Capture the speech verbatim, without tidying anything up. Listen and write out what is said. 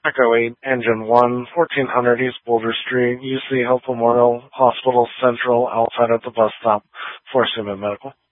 Echo eight, Engine one, fourteen hundred East Boulder Street, U C Health Memorial Hospital Central, outside of the bus stop for Summit Medical.